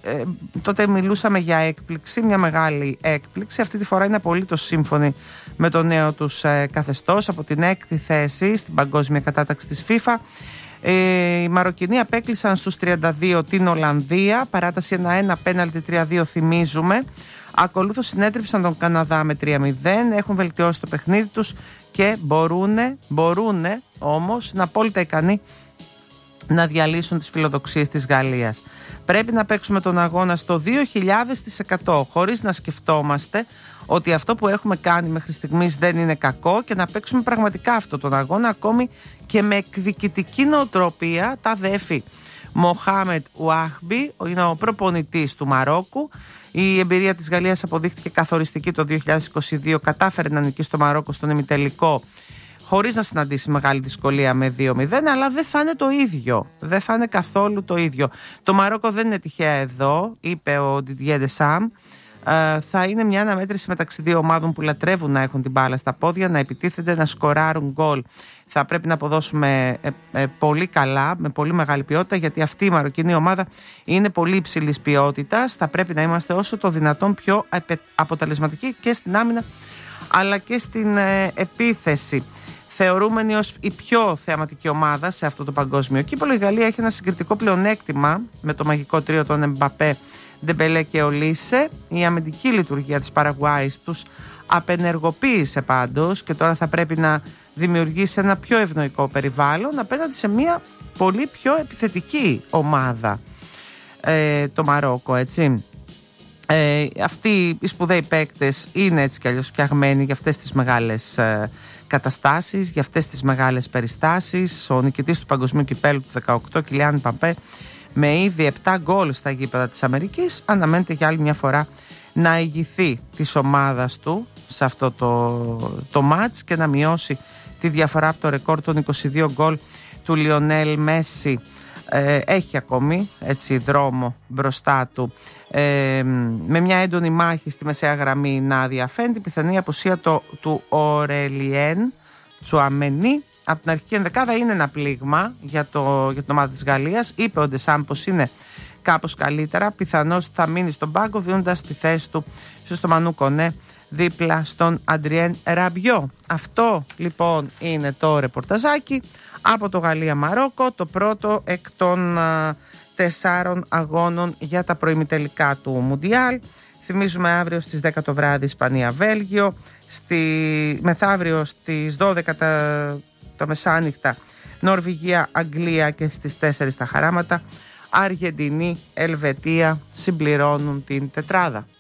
τότε μιλούσαμε για έκπληξη, μια μεγάλη έκπληξη. Αυτή τη φορά είναι απολύτως σύμφωνοι με το νέο τους καθεστώς. Από την 6η θέση στην παγκόσμια κατάταξη της FIFA, οι Μαροκινοί απέκλεισαν στους 32 την Ολλανδία, παράταση 1-1, πέναλτι 3-2 θυμίζουμε. Ακολούθως συνέτριψαν τον Καναδά με 3-0, έχουν βελτιώσει το παιχνίδι τους και μπορούν όμως να απόλυτα ικανοί να διαλύσουν τις φιλοδοξίες της Γαλλίας. Πρέπει να παίξουμε τον αγώνα στο 2000% χωρίς να σκεφτόμαστε ότι αυτό που έχουμε κάνει μέχρι στιγμής δεν είναι κακό και να παίξουμε πραγματικά αυτόν τον αγώνα ακόμη και με εκδικητική νοοτροπία. Τα αδέφη Μοχάμετ Ουάχμπι είναι ο προπονητής του Μαρόκου. Η εμπειρία της Γαλλίας αποδείχθηκε καθοριστική το 2022, κατάφερε να νικήσει το Μαρόκο στον ημιτελικό χωρίς να συναντήσει μεγάλη δυσκολία με 2-0, αλλά δεν θα είναι το ίδιο. Δεν θα είναι καθόλου το ίδιο. Το Μαρόκο δεν είναι τυχαία εδώ, είπε ο Didier Deschamps. Θα είναι μια αναμέτρηση μεταξύ δύο ομάδων που λατρεύουν να έχουν την μπάλα στα πόδια, να επιτίθενται, να σκοράρουν γκολ. Θα πρέπει να αποδώσουμε πολύ καλά, με πολύ μεγάλη ποιότητα, γιατί αυτή η μαροκινή ομάδα είναι πολύ υψηλής ποιότητας. Θα πρέπει να είμαστε όσο το δυνατόν πιο αποτελεσματικοί και στην άμυνα αλλά και στην επίθεση. Θεωρούμενη ως η πιο θεαματική ομάδα σε αυτό το παγκόσμιο κύπελλο, η Γαλλία έχει ένα συγκριτικό πλεονέκτημα με το μαγικό τρίο των Εμπαπέ, Ντεμπελέ και Ολίσε. Η αμυντική λειτουργία της Παραγουάης τους απενεργοποίησε πάντως και τώρα θα πρέπει να δημιουργήσει ένα πιο ευνοϊκό περιβάλλον απέναντι σε μια πολύ πιο επιθετική ομάδα, το Μαρόκο, έτσι. Αυτοί οι σπουδαίοι παίκτες είναι έτσι κι αλλιώς φτιαγμένοι για αυτές τις μεγάλες καταστάσεις, για αυτές τις μεγάλες περιστάσεις. Ο νικητής του παγκοσμίου κυπέλλου του 18, Κιλιάν Μμπαπέ, με ήδη 7 γκολ στα γήπεδα της Αμερικής, αναμένεται για άλλη μια φορά να ηγηθεί της ομάδας του σε αυτό το μάτς και να μειώσει τη διαφορά από το ρεκόρ των 22 γκολ του Λιονέλ Μέση. Έχει ακόμη έτσι δρόμο μπροστά του, με μια έντονη μάχη στη μεσαία γραμμή να διαφαίνεται. Η πιθανή απουσία του Ορελιέν Τσουαμενί από την αρχική ενδεκάδα είναι ένα πλήγμα για την ομάδα της Γαλλίας. Είπε ο Ντεσάμ πως είναι κάπως καλύτερα, πιθανώς θα μείνει στον πάγκο, δίνοντας τη θέση του στο Μανού Κονέ δίπλα στον Αντριέν Ραμπιό. Αυτό λοιπόν είναι το ρεπορταζάκι από το Γαλλία-Μαρόκο, το πρώτο εκ των 4 αγώνων για τα προημιτελικά του Μουντιάλ. Θυμίζουμε αύριο στις 10 το βράδυ Ισπανία-Βέλγιο, μεθαύριο στις 12 τα μεσάνυχτα Νορβηγία-Αγγλία και στις 4 τα χαράματα Αργεντινή-Ελβετία συμπληρώνουν την τετράδα.